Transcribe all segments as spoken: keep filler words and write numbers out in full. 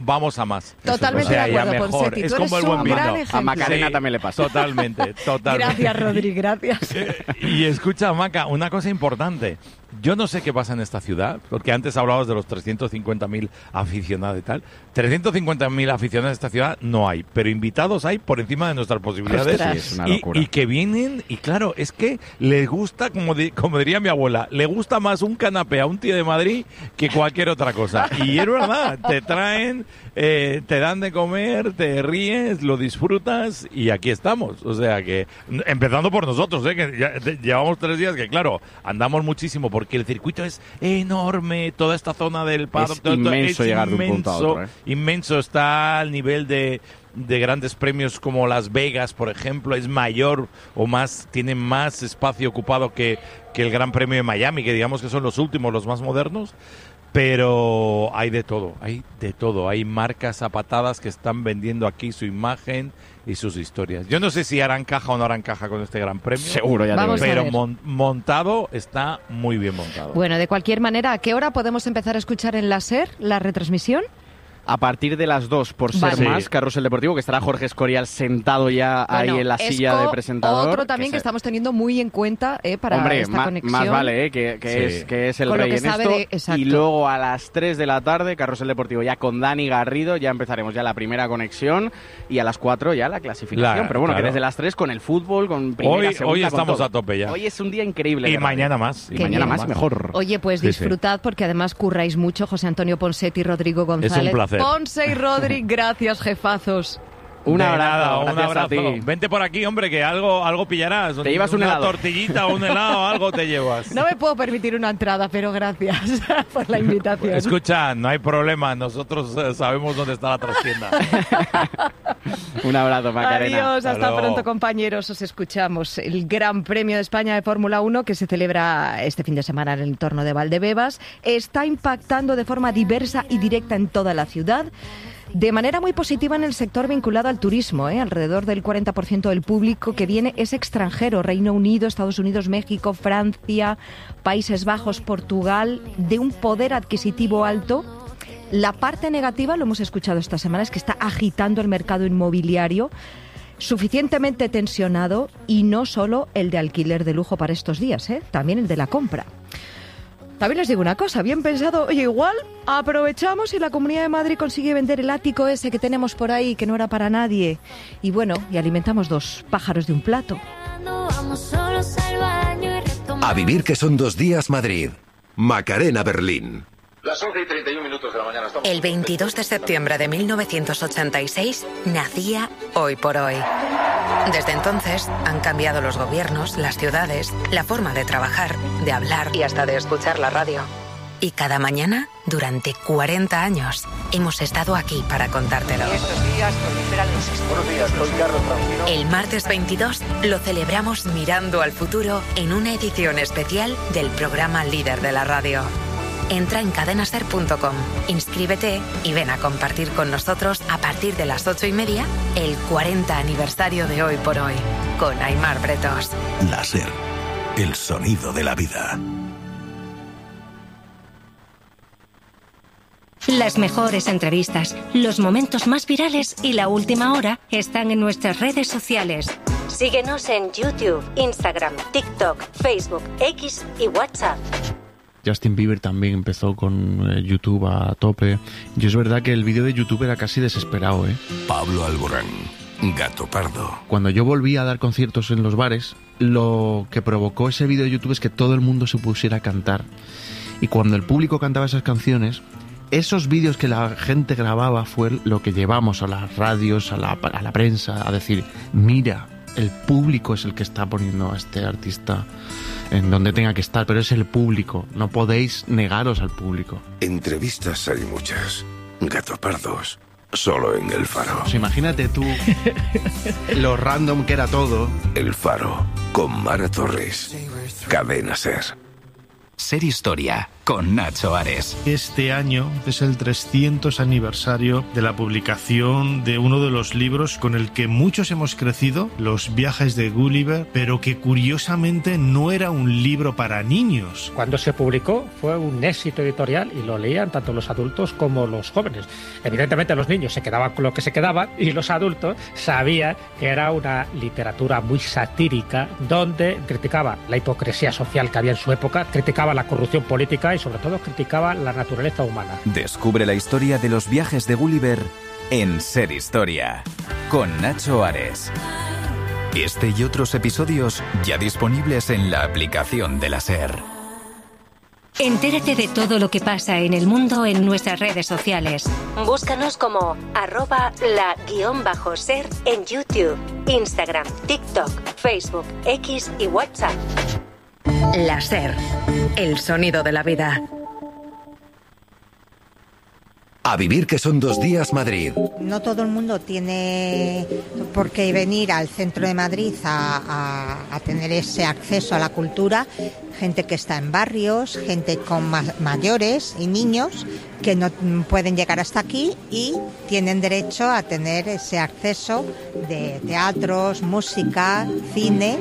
vamos a más. Totalmente o sea, de acuerdo, mejor. Ponseti. Es Tú como eres el buen un vino. gran ejemplo. A Macarena Sí, también le pasa. Totalmente, totalmente. Gracias, Rodri, gracias. Y escucha, Maca, una cosa importante. Yo no sé qué pasa en esta ciudad, porque antes hablabas de los trescientos cincuenta mil aficionados y tal. trescientos cincuenta mil aficionados en esta ciudad no hay, pero invitados hay por encima de nuestras posibilidades. Sí, es una y, locura. y que vienen, y claro, es que les gusta, como, di, como diría mi abuela, le gusta más un canapé a un tío de Madrid que cualquier otra cosa. Y es verdad, te traen, eh, te dan de comer, te ríes, lo disfrutas y aquí estamos. O sea que, empezando por nosotros, ¿eh? que ya, te, llevamos tres días que, claro, andamos muchísimo porque el circuito es enorme, toda esta zona del paddock. Es todo, inmenso es llegar inmenso, de un punto a otro. ¿eh? Inmenso, está al nivel de, de grandes premios como Las Vegas, por ejemplo, es mayor o más, tiene más espacio ocupado que, que el Gran Premio de Miami, que digamos que son los últimos, los más modernos. Pero hay de todo, hay de todo. Hay marcas a patadas que están vendiendo aquí su imagen y sus historias. Yo no sé si harán caja o no harán caja con este Gran Premio. Seguro, ya te Vamos digo. a Pero ver. mon- montado está muy bien montado. Bueno, de cualquier manera, ¿a qué hora podemos empezar a escuchar en la SER la retransmisión? A partir de las dos, por ser Vale. más, Sí. Carrusel Deportivo, que estará Jorge Escorial sentado ya ahí Bueno, en la es silla co- de presentador. Otro también que, se- estamos teniendo muy en cuenta eh, para Hombre, esta ma- conexión. más vale, ¿eh? que, que, Sí. es, que es el Con lo rey que en sabe esto. de- exacto. Y luego a las tres de la tarde, Carrusel Deportivo ya con Dani Garrido, ya empezaremos ya la primera conexión y a las cuatro ya la clasificación. La- Pero bueno, claro. que desde las tres con el fútbol, con primera, Hoy, segunda, hoy con estamos todo. a tope ya. Hoy es un día increíble. Y de radio. mañana más. Y Qué mañana bien. más mejor. Oye, pues Sí, sí. disfrutad porque además curráis mucho, José Antonio Ponset y Rodrigo González. placer. Ponce y Rodri, gracias, jefazos. Un De abrazo, nada, un gracias a abrazo. ti. Vente por aquí, hombre, que algo, algo pillarás. Te llevas un Una helado. tortillita o un helado, algo te llevas. No me puedo permitir una entrada, pero gracias por la invitación. Escucha, no hay problema. Nosotros eh, sabemos dónde está la trastienda. Un abrazo, Macarena. Adiós, Hasta hasta luego. pronto, compañeros. Os escuchamos. El Gran Premio de España de Fórmula uno, que se celebra este fin de semana en el entorno de Valdebebas, está impactando de forma diversa y directa en toda la ciudad. De manera muy positiva en el sector vinculado al turismo, ¿eh? Alrededor del cuarenta por ciento del público que viene es extranjero. Reino Unido, Estados Unidos, México, Francia, Países Bajos, Portugal, de un poder adquisitivo alto. La parte negativa, lo hemos escuchado esta semana, es que está agitando el mercado inmobiliario, suficientemente tensionado, y no solo el de alquiler de lujo para estos días, ¿eh? También el de la compra. También les digo una cosa, bien pensado, oye, igual aprovechamos y la Comunidad de Madrid consigue vender el ático ese que tenemos por ahí, que no era para nadie. Y bueno, y alimentamos dos pájaros de un plato. A vivir que son dos días Madrid. Macarena Berlín. Las once y treinta y un minutos de la mañana. Estamos El veintidós de septiembre de mil novecientos ochenta y seis nacía Hoy por Hoy. Desde entonces han cambiado los gobiernos, las ciudades, la forma de trabajar, de hablar y hasta de escuchar la radio. Y cada mañana, durante cuarenta años, hemos estado aquí para contártelo. Estos días proliferan los Buenos días, soy Carlos Francino. El martes veintidós lo celebramos mirando al futuro en una edición especial del programa líder de la radio. Entra en cadenaser punto com, inscríbete y ven a compartir con nosotros a partir de las ocho y media el cuarenta aniversario de Hoy por Hoy con Aimar Bretos. La SER. El sonido de la vida. Las mejores entrevistas, los momentos más virales y la última hora están en nuestras redes sociales. Síguenos en YouTube, Instagram, TikTok, Facebook, X y WhatsApp. Justin Bieber también empezó con eh, YouTube a tope. Y es verdad que el vídeo de YouTube era casi desesperado, ¿eh? Pablo Alborán. Gato Pardo. Cuando yo volví a dar conciertos en los bares, lo que provocó ese vídeo de YouTube es que todo el mundo se pusiera a cantar. Y cuando el público cantaba esas canciones, esos vídeos que la gente grababa fue lo que llevamos a las radios, a la, a la prensa, a decir, mira, el público es el que está poniendo a este artista en donde tenga que estar, pero es el público, no podéis negaros al público. Entrevistas hay muchas. Gato Pardos. Solo en El Faro. Pues imagínate tú lo random que era todo. El Faro. Con Mara Torres. Cadena SER. Ser Historia, con Nacho Ares. Este año es el trescientos aniversario de la publicación de uno de los libros con el que muchos hemos crecido, Los viajes de Gulliver, pero que curiosamente no era un libro para niños. Cuando se publicó fue un éxito editorial y lo leían tanto los adultos como los jóvenes. Evidentemente los niños se quedaban con lo que se quedaban y los adultos sabían que era una literatura muy satírica donde criticaba la hipocresía social que había en su época, criticaba la corrupción política y sobre todo criticaba la naturaleza humana. Descubre la historia de los viajes de Gulliver en Ser Historia, con Nacho Ares. Este y otros episodios ya disponibles en la aplicación de la SER. Entérate de todo lo que pasa en el mundo en nuestras redes sociales. Búscanos como arroba la guión bajo ser en YouTube, Instagram, TikTok, Facebook, X y WhatsApp. La SER, el sonido de la vida. A vivir que son dos días Madrid. No todo el mundo tiene por qué venir al centro de Madrid a, a, a tener ese acceso a la cultura. Gente que está en barrios, gente con ma- mayores y niños que no pueden llegar hasta aquí y tienen derecho a tener ese acceso de teatros, música, cine.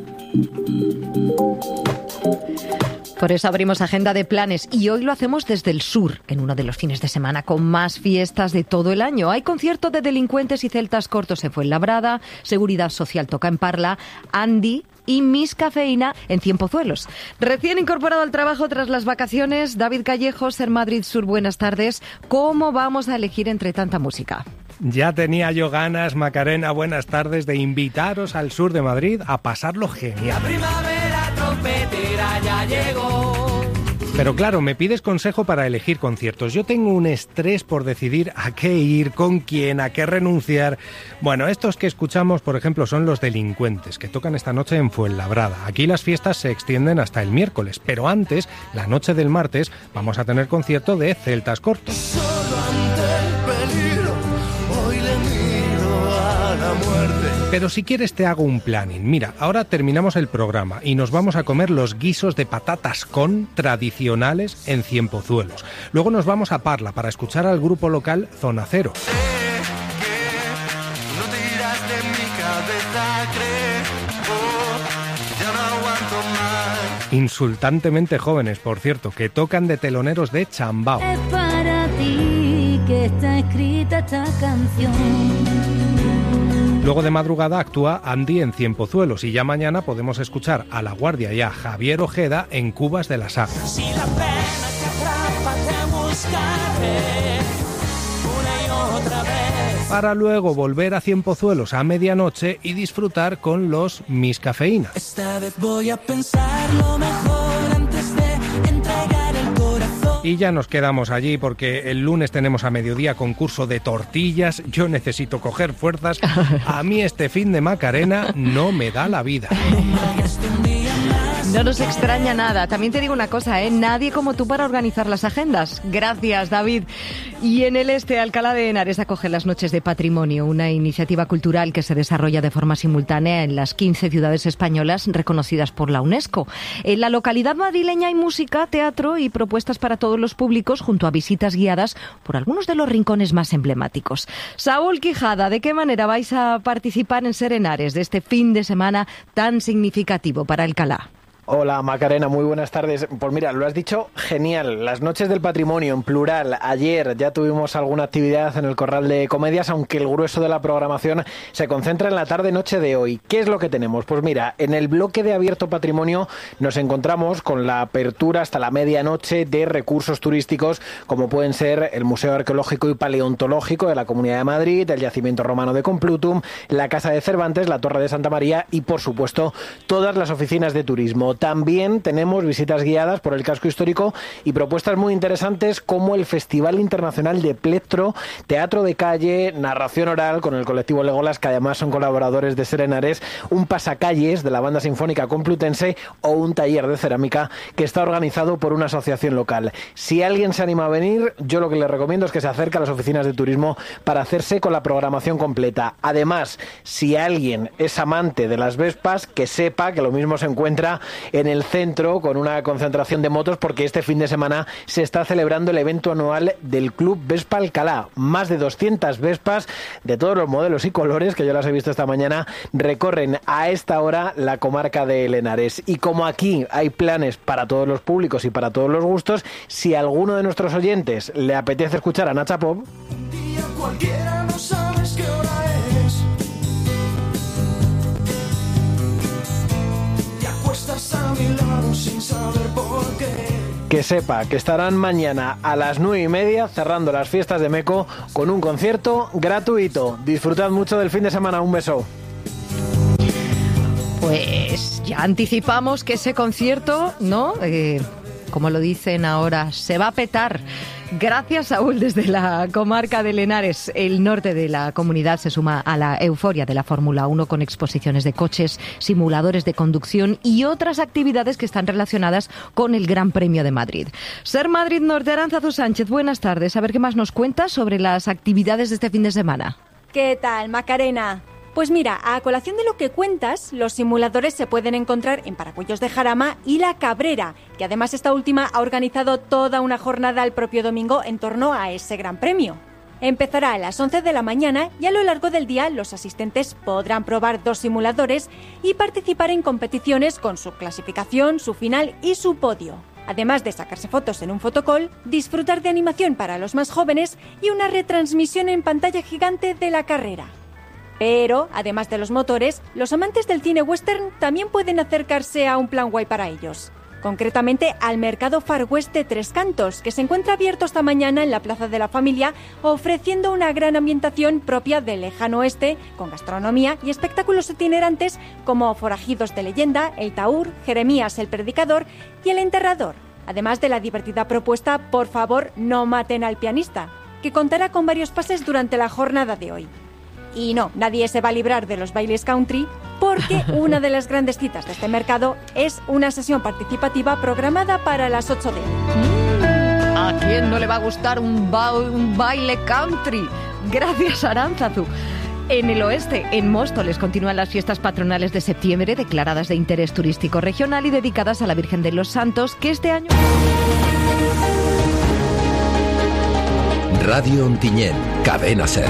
Por eso abrimos agenda de planes y hoy lo hacemos desde el sur, en uno de los fines de semana con más fiestas de todo el año. Hay concierto de delincuentes y celtas cortos en Fuenlabrada, Seguridad Social toca en Parla, Andy y Miss Cafeína en Cienpozuelos. Recién incorporado al trabajo tras las vacaciones, David Callejo, Ser Madrid Sur, buenas tardes. ¿Cómo vamos a elegir entre tanta música? Ya tenía yo ganas, Macarena, buenas tardes, de invitaros al sur de Madrid a pasarlo genial. La primavera trompetera ya llegó. Pero claro, me pides consejo para elegir conciertos. Yo tengo un estrés por decidir a qué ir, con quién, a qué renunciar. Bueno, estos que escuchamos, por ejemplo, son Los Delincuentes, que tocan esta noche en Fuenlabrada. Aquí las fiestas se extienden hasta el miércoles, pero antes, la noche del martes, vamos a tener concierto de Celtas Cortos. Solo ante el peligro, hoy le miro a la muerte. Pero si quieres te hago un planning. Mira, ahora terminamos el programa y nos vamos a comer los guisos de patatas con tradicionales en Cienpozuelos. Luego nos vamos a Parla para escuchar al grupo local Zona Cero. Sé que no tiras de mi cabeza, creo, ya no aguanto más. Insultantemente jóvenes, por cierto, que tocan de teloneros de Chambao. Es para ti que está escrita esta canción. Luego de madrugada actúa Andy en Cienpozuelos y ya mañana podemos escuchar a La Guardia y a Javier Ojeda en Cubas de la Sagra. Si la pena te atrapa, te buscaré una y otra vez. Para luego volver a Cienpozuelos a medianoche y disfrutar con los Miss Cafeína. Esta vez voy a pensar lo mejor antes de entregar el corazón. Y ya nos quedamos allí porque el lunes tenemos a mediodía concurso de tortillas. Yo necesito coger fuerzas. A mí este fin de Macarena no me da la vida. No nos extraña nada. También te digo una cosa, ¿eh? Nadie como tú para organizar las agendas. Gracias, David. Y en el este, Alcalá de Henares acoge las Noches de Patrimonio, una iniciativa cultural que se desarrolla de forma simultánea en las quince ciudades españolas reconocidas por la UNESCO. En la localidad madrileña hay música, teatro y propuestas para todos los públicos, junto a visitas guiadas por algunos de los rincones más emblemáticos. Saúl Quijada, ¿de qué manera vais a participar en Ser Henares de este fin de semana tan significativo para Alcalá? Hola Macarena, muy buenas tardes. Pues mira, lo has dicho genial. Las Noches del Patrimonio en plural. Ayer ya tuvimos alguna actividad en el Corral de Comedias, aunque el grueso de la programación se concentra en la tarde-noche de hoy. ¿Qué es lo que tenemos? Pues mira, en el bloque de Abierto Patrimonio nos encontramos con la apertura hasta la medianoche de recursos turísticos como pueden ser el Museo Arqueológico y Paleontológico de la Comunidad de Madrid, el Yacimiento Romano de Complutum, la Casa de Cervantes, la Torre de Santa María y, por supuesto, todas las oficinas de turismo. También tenemos visitas guiadas por el casco histórico y propuestas muy interesantes como el Festival Internacional de Plectro, teatro de calle, narración oral con el colectivo Legolas, que además son colaboradores de Ser Henares, un pasacalles de la Banda Sinfónica Complutense o un taller de cerámica que está organizado por una asociación local. Si alguien se anima a venir, yo lo que le recomiendo es que se acerque a las oficinas de turismo para hacerse con la programación completa. Además, si alguien es amante de las Vespas, que sepa que lo mismo se encuentra en el centro con una concentración de motos porque este fin de semana se está celebrando el evento anual del Club Vespa Alcalá. Más de doscientas Vespas de todos los modelos y colores, que yo las he visto esta mañana, recorren a esta hora la comarca de Lenares. Y como aquí hay planes para todos los públicos y para todos los gustos, si a alguno de nuestros oyentes le apetece escuchar a Nacha Pop, Cualquiera no sabes qué hora es. Te acuestas a mi lado sin saber por qué. que sepa que estarán mañana a las nueve y media cerrando las fiestas de Meco con un concierto gratuito. Disfrutad mucho del fin de semana. Un beso. Pues ya anticipamos que ese concierto, ¿no? Eh, como lo dicen ahora, se va a petar. Gracias, Saúl, desde la comarca de Lenares. El norte de la comunidad se suma a la euforia de la Fórmula uno con exposiciones de coches, simuladores de conducción y otras actividades que están relacionadas con el Gran Premio de Madrid. Ser Madrid Norte, Arantzazu Sánchez, buenas tardes. A ver qué más nos cuentas sobre las actividades de este fin de semana. ¿Qué tal, Macarena? Pues mira, a colación de lo que cuentas, los simuladores se pueden encontrar en Paracuellos de Jarama y La Cabrera, que además esta última ha organizado toda una jornada el propio domingo en torno a ese gran premio. Empezará a las once de la mañana y a lo largo del día los asistentes podrán probar dos simuladores y participar en competiciones con su clasificación, su final y su podio. Además de sacarse fotos en un fotocall, disfrutar de animación para los más jóvenes y una retransmisión en pantalla gigante de la carrera. Pero, además de los motores, los amantes del cine western también pueden acercarse a un plan guay para ellos. Concretamente al Mercado Far West de Tres Cantos, que se encuentra abierto esta mañana en la Plaza de la Familia, ofreciendo una gran ambientación propia del lejano oeste, con gastronomía y espectáculos itinerantes como Forajidos de Leyenda, El Taur, Jeremías el Predicador y El Enterrador. Además de la divertida propuesta Por favor, no maten al pianista, que contará con varios pases durante la jornada de hoy. Y no, nadie se va a librar de los bailes country porque una de las grandes citas de este mercado es una sesión participativa programada para las ocho de hoy. ¿A quién no le va a gustar un, ba- un baile country? Gracias, Arantzazu. En el oeste, en Móstoles, continúan las fiestas patronales de septiembre, declaradas de interés turístico regional y dedicadas a la Virgen de los Santos, que este año... Radio Ontinyent, Cadena Ser.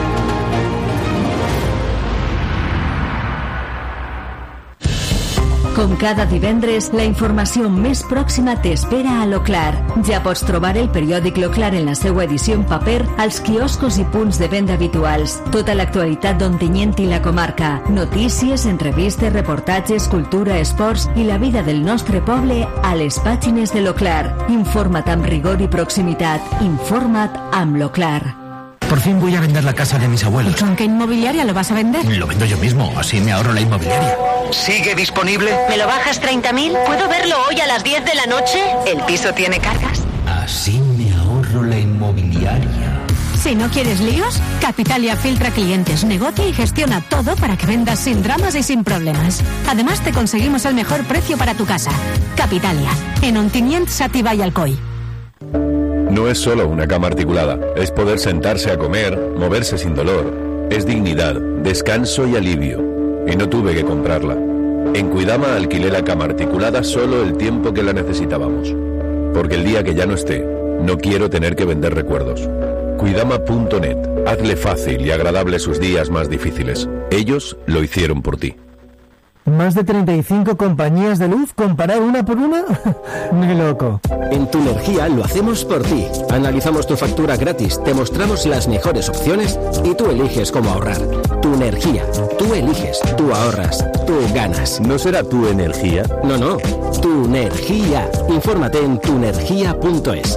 Com cada divendres, la informació més pròxima t'espera a l'Oclar. Ja pots trobar el periòdic L'Oclar en la seva edició en paper als quioscos i punts de venda habituals. Tota l'actualitat d'Ontinyent i la comarca. Notícies, entrevistes, reportatges, cultura, esports i la vida del nostre poble a les pàgines de l'Oclar. Informa't amb rigor i proximitat. Informa't amb l'Oclar. Por fin voy a vender la casa de mis abuelos. ¿Y con qué inmobiliaria lo vas a vender? Lo vendo yo mismo, así me ahorro la inmobiliaria. ¿Sigue disponible? ¿Me lo bajas treinta mil? ¿Puedo verlo hoy a las diez de la noche? ¿El piso tiene cargas? Así me ahorro la inmobiliaria. Si no quieres líos, Capitalia filtra clientes, negocia y gestiona todo para que vendas sin dramas y sin problemas. Además, te conseguimos el mejor precio para tu casa. Capitalia, en Ontinyent, Xàtiva y Alcoi. No es solo una cama articulada, es poder sentarse a comer, moverse sin dolor. Es dignidad, descanso y alivio. Y no tuve que comprarla. En Cuidama alquilé la cama articulada solo el tiempo que la necesitábamos. Porque el día que ya no esté, no quiero tener que vender recuerdos. Cuidama punto net. Hazle fácil y agradable sus días más difíciles. Ellos lo hicieron por ti. ¿Más de treinta y cinco compañías de luz? ¿Comparar una por una? Muy loco. En Tu Energía lo hacemos por ti. Analizamos tu factura gratis, te mostramos las mejores opciones y tú eliges cómo ahorrar. Tu Energía. Tú eliges, tú ahorras, tú ganas. ¿No será Tu Energía? No, no. Tu Energía. Infórmate en tu energía punto es.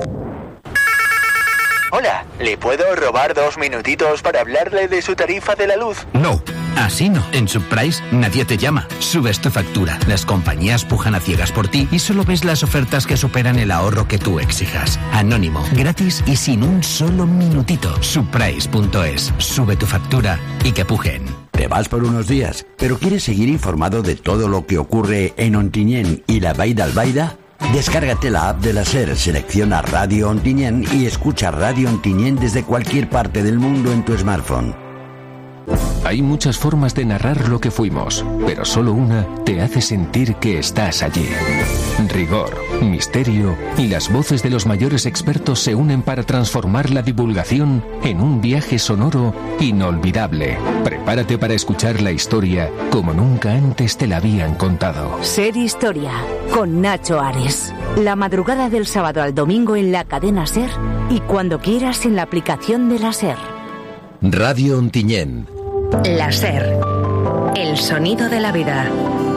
Hola, ¿le puedo robar dos minutitos para hablarle de su tarifa de la luz? No, así no. En Subprice nadie te llama. Subes tu factura. Las compañías pujan a ciegas por ti y solo ves las ofertas que superan el ahorro que tú exijas. Anónimo, gratis y sin un solo minutito. Subprice punto es. Sube tu factura y que pujen. Te vas por unos días, pero ¿quieres seguir informado de todo lo que ocurre en Ontinyent y la Vall d'Albaida? Descárgate la app de la SER, selecciona Radio Ontinyent y escucha Radio Ontinyent desde cualquier parte del mundo en tu smartphone. Hay muchas formas de narrar lo que fuimos, pero solo una te hace sentir que estás allí. Rigor, misterio y las voces de los mayores expertos se unen para transformar la divulgación en un viaje sonoro inolvidable. Prepárate para escuchar la historia como nunca antes te la habían contado. Ser Historia, con Nacho Ares. La madrugada del sábado al domingo en la cadena SER y cuando quieras en la aplicación de la SER. Radio Ontinyent. La SER, el sonido de la vida.